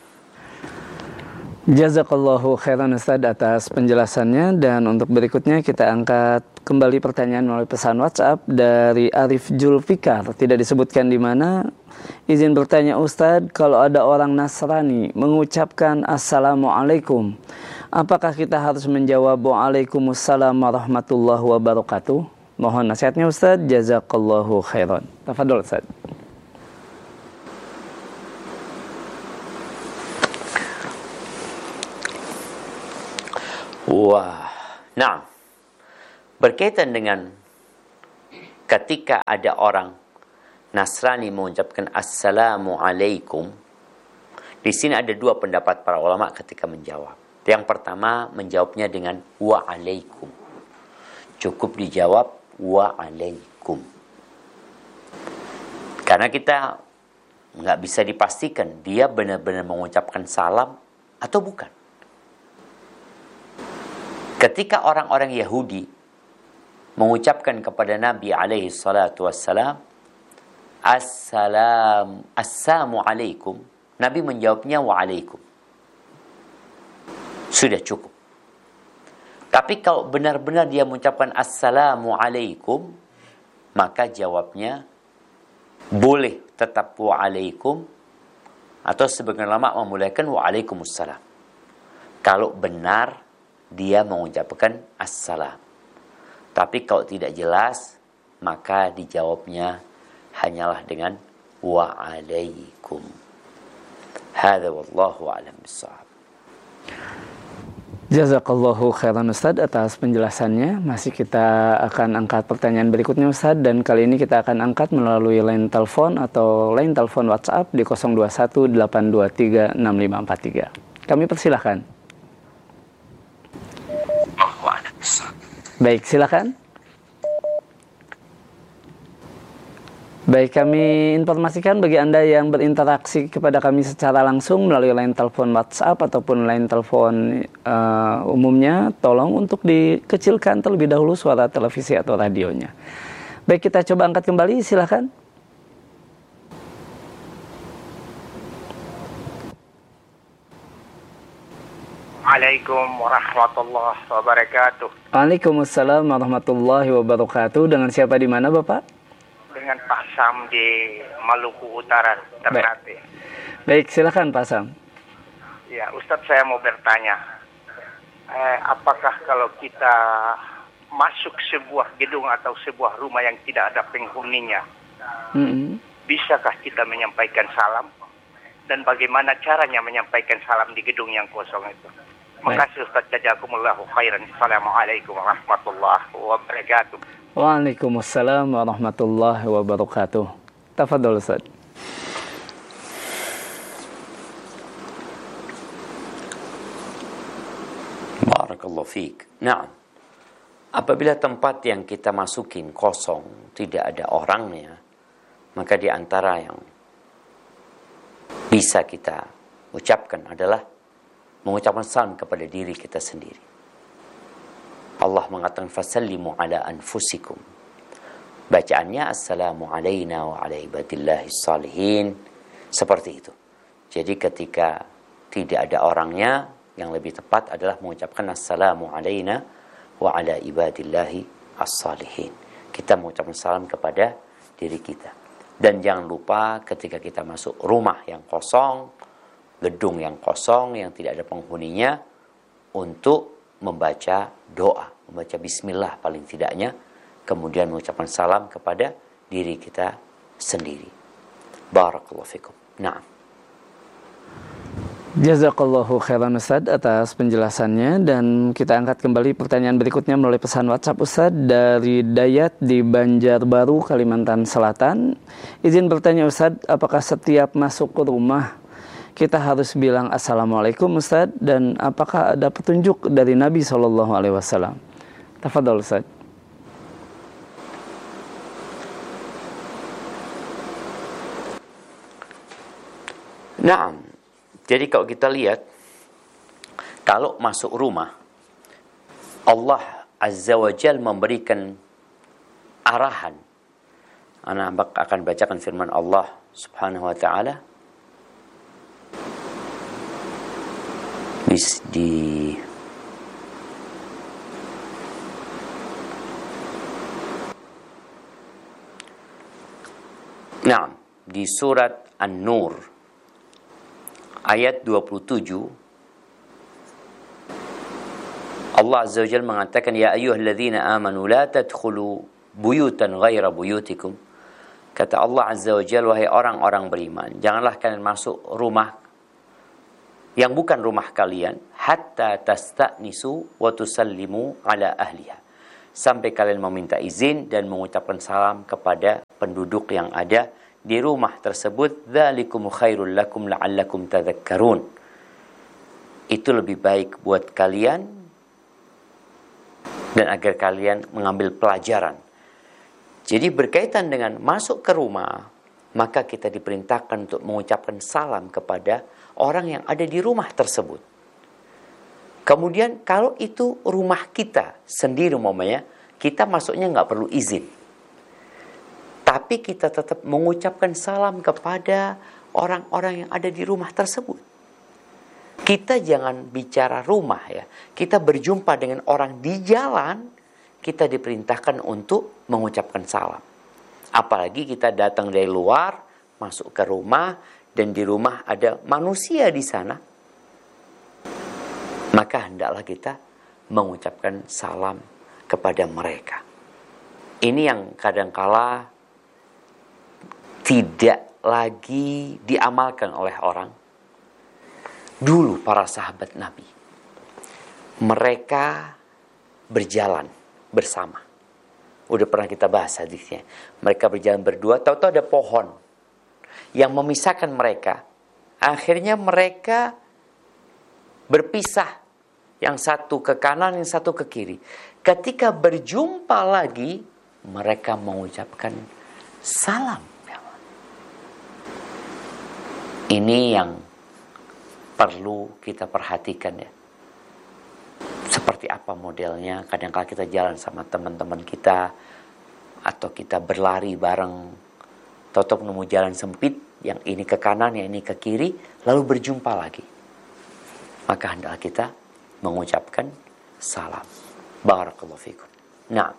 [SPEAKER 4] Jazakallahu khairan Ustaz atas penjelasannya, dan untuk berikutnya kita angkat kembali pertanyaan melalui pesan WhatsApp dari Arif Julfikar, tidak disebutkan di mana. Izin bertanya Ustaz, kalau ada orang Nasrani mengucapkan Assalamualaikum, apakah kita harus menjawab Waalaikumsalam warahmatullahi wabarakatuh? Mohon nasihatnya Ustaz, jazakallahu khairan. Tafadhol Ustaz.
[SPEAKER 3] Wah, nah, berkaitan dengan ketika ada orang Nasrani mengucapkan Assalamualaikum, di sini ada dua pendapat para ulama ketika menjawab. Yang pertama menjawabnya dengan Waalaikum. Cukup dijawab Waalaikum. Karena kita nggak bisa dipastikan dia benar-benar mengucapkan salam atau bukan. Ketika orang-orang Yahudi mengucapkan kepada Nabi alaihi salatu wassalam Assalamualaikum, Nabi menjawabnya Waalaikum. Sudah cukup. Tapi kalau benar-benar dia mengucapkan Assalamualaikum, maka jawabnya boleh tetap Waalaikum, atau sebagian ulama memulaikan Waalaikumsalam. Kalau benar dia mengucapkan assalam. Tapi kalau tidak jelas, maka dijawabnya hanyalah dengan wa'alaikum. Hadza wallahu a'lam bissawab.
[SPEAKER 4] Jazakallahu khairan Ustadz atas penjelasannya. Masih kita akan angkat pertanyaan berikutnya Ustadz, dan kali ini kita akan angkat melalui line telepon atau line telepon WhatsApp di 0218236543. Kami persilahkan. Baik, silakan. Baik, kami informasikan bagi Anda yang berinteraksi kepada kami secara langsung melalui line telepon WhatsApp ataupun line telepon umumnya, tolong untuk dikecilkan terlebih dahulu suara televisi atau radionya. Baik, kita coba angkat kembali, silakan.
[SPEAKER 6] Assalamualaikum warahmatullahi wabarakatuh.
[SPEAKER 4] Waalaikumsalam warahmatullahi wabarakatuh. Dengan siapa di mana, Bapak?
[SPEAKER 6] Dengan Pak Sam di Maluku Utara, Ternate.
[SPEAKER 4] Baik, silakan Pak Sam.
[SPEAKER 6] Ya, Ustadz, saya mau bertanya, apakah kalau kita masuk sebuah gedung atau sebuah rumah yang tidak ada penghuninya, bisakah kita menyampaikan salam? Dan bagaimana caranya menyampaikan salam di gedung yang kosong itu? Makasih Ustadz, jazakumullahu khairan. Assalamualaikum warahmatullahi wabarakatuh.
[SPEAKER 4] Waalaikumsalam warahmatullahi wabarakatuh. Tafadhol Ustaz.
[SPEAKER 3] Barakallahu fiik. Nah, apabila tempat yang kita masukin kosong, tidak ada orangnya, maka di antara yang bisa kita ucapkan adalah mengucapkan salam kepada diri kita sendiri. Allah mengatakan fasallimu ala anfusikum. Bacaannya assalamu alayna wa ala ibadillahis salihin. Seperti itu. Jadi ketika tidak ada orangnya, yang lebih tepat adalah mengucapkan assalamu alayna wa ala ibadillahi as-salihin. Kita mengucapkan salam kepada diri kita. Dan jangan lupa ketika kita masuk rumah yang kosong, gedung yang kosong, yang tidak ada penghuninya, untuk membaca doa, membaca bismillah paling tidaknya, kemudian mengucapkan salam kepada diri kita sendiri. Barakallahu fikum. Naam.
[SPEAKER 4] Jazakallahu khairan Ustaz atas penjelasannya, dan kita angkat kembali pertanyaan berikutnya melalui pesan WhatsApp Ustaz dari Dayat di Banjarbaru, Kalimantan Selatan. Izin bertanya Ustaz, apakah setiap masuk ke rumah kita harus bilang assalamualaikum Ustaz, dan apakah ada petunjuk dari Nabi SAW? Tafadhol Ustaz.
[SPEAKER 3] Naam. Jadi kalau kita lihat, kalau masuk rumah, Allah Azza wa Jal memberikan arahan. Ana akan bacakan firman Allah Subhanahu wa ta'ala di di surat An-Nur ayat 27, Allah Azza wa Jalla mengatakan, ya ayyuhalladzina amanu la tadkhulu buyutan ghaira buyutikum. Kata Allah Azza wa Jalla, wahai orang-orang beriman, janganlah kalian masuk rumah yang bukan rumah kalian, hatta tasta'nisu wa tusallimu ala ahliha, sampai kalian meminta izin dan mengucapkan salam kepada penduduk yang ada di rumah tersebut. Dzalikum khairul lakum la'allakum tadhakkarun. Itu lebih baik buat kalian dan agar kalian mengambil pelajaran. Jadi berkaitan dengan masuk ke rumah, maka kita diperintahkan untuk mengucapkan salam kepada orang yang ada di rumah tersebut. Kemudian kalau itu rumah kita sendiri umpamanya, kita masuknya nggak perlu izin, tapi kita tetap mengucapkan salam kepada orang-orang yang ada di rumah tersebut. Kita jangan bicara rumah ya. Kita berjumpa dengan orang di jalan, kita diperintahkan untuk mengucapkan salam. Apalagi kita datang dari luar, masuk ke rumah, dan di rumah ada manusia di sana, maka hendaklah kita mengucapkan salam kepada mereka. Ini yang kadangkala tidak lagi diamalkan oleh orang. Dulu para sahabat Nabi, mereka berjalan bersama. Udah pernah kita bahas hadisnya. Mereka berjalan berdua, tahu-tahu ada pohon yang memisahkan mereka. Akhirnya mereka berpisah. Yang satu ke kanan, yang satu ke kiri. Ketika berjumpa lagi, mereka mengucapkan salam. Ini yang perlu kita perhatikan ya. Seperti apa modelnya, kadang-kala kita jalan sama teman-teman kita, atau kita berlari bareng, tahu-tahu nemu jalan sempit, yang ini ke kanan, yang ini ke kiri, lalu berjumpa lagi. Maka hendaklah kita mengucapkan salam. Barakallahu fikum. Nah,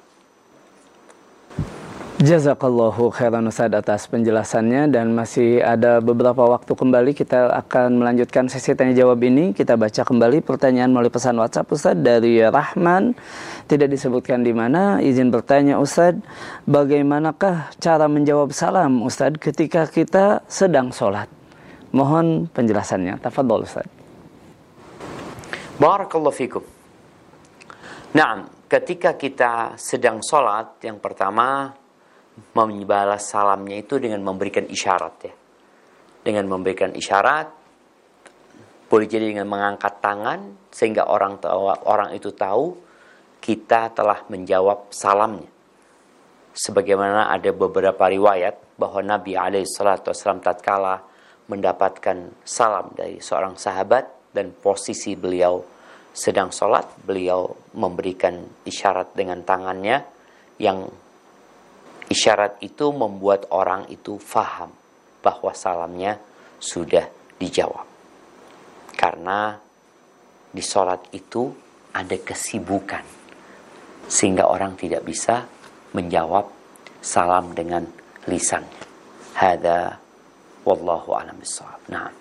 [SPEAKER 4] Jazakallahu khairan Ustaz atas penjelasannya, dan masih ada beberapa waktu kembali kita akan melanjutkan sesi tanya jawab ini. Kita baca kembali pertanyaan melalui pesan WhatsApp Ustaz dari Rahman, tidak disebutkan di mana. Izin bertanya Ustaz, bagaimanakah cara menjawab salam Ustaz ketika kita sedang sholat? Mohon penjelasannya. Tafadhol Ustaz.
[SPEAKER 3] barakallahu fikum. Nah, ketika kita sedang sholat, yang pertama membalas salamnya itu dengan memberikan isyarat ya. Dengan memberikan isyarat, boleh jadi dengan mengangkat tangan sehingga orang itu tahu kita telah menjawab salamnya. Sebagaimana ada beberapa riwayat bahwa Nabi SAW tatkala mendapatkan salam dari seorang sahabat dan posisi beliau sedang sholat, beliau memberikan isyarat dengan tangannya, yang isyarat itu membuat orang itu faham bahwa salamnya sudah dijawab. Karena di sholat itu ada kesibukan, sehingga orang tidak bisa menjawab salam dengan lisannya. Hada wallahu a'lam bishawab. Nah.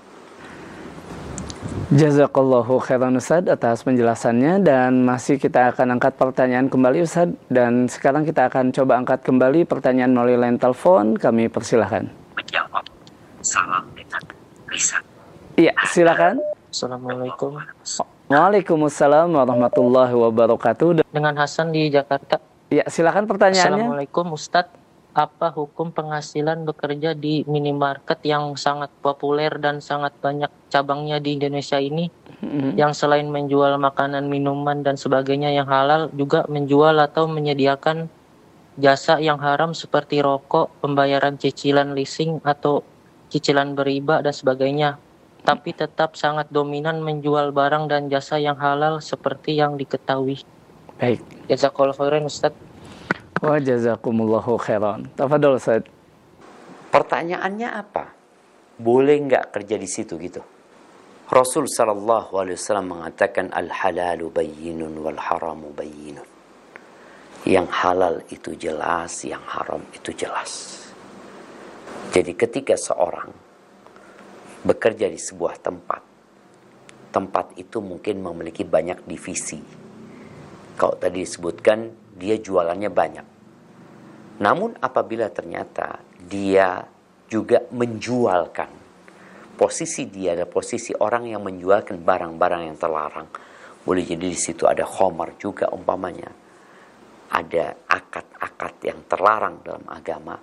[SPEAKER 4] Jazakallahu khairan Ustaz atas penjelasannya, dan masih kita akan angkat pertanyaan kembali Ustaz, dan sekarang kita akan coba angkat kembali pertanyaan melalui line telepon. Kami persilahkan.
[SPEAKER 3] Menjawab salam dengan lisan.
[SPEAKER 4] Iya, silakan.
[SPEAKER 7] Assalamualaikum.
[SPEAKER 4] Waalaikumsalam warahmatullahi wabarakatuh.
[SPEAKER 7] Dengan Hasan di Jakarta.
[SPEAKER 4] Iya, silakan pertanyaannya.
[SPEAKER 7] Assalamualaikum Ustadz. Apa hukum penghasilan bekerja di minimarket yang sangat populer dan sangat banyak cabangnya di Indonesia ini, yang selain menjual makanan, minuman, dan sebagainya yang halal, juga menjual atau menyediakan jasa yang haram seperti rokok, pembayaran cicilan leasing atau cicilan beriba dan sebagainya, tapi tetap sangat dominan menjual barang dan jasa yang halal seperti yang diketahui.
[SPEAKER 4] Baik.
[SPEAKER 7] Jazakallahu khairan Ustadz.
[SPEAKER 4] Wa jazakumullahu khairan. Tafadhol Ustaz.
[SPEAKER 3] Pertanyaannya apa? Boleh nggak kerja di situ gitu? Rasul sallallahu alaihi wasallam mengatakan al-halalu bayyinun wal haramu bayyinun. Yang halal itu jelas, yang haram itu jelas. Jadi ketika seorang bekerja di sebuah tempat itu mungkin memiliki banyak divisi. Kalau tadi disebutkan dia jualannya banyak. Namun apabila ternyata dia juga menjualkan, posisi dia adalah posisi orang yang menjualkan barang-barang yang terlarang. Boleh jadi di situ ada khamar juga umpamanya. Ada akad-akad yang terlarang dalam agama.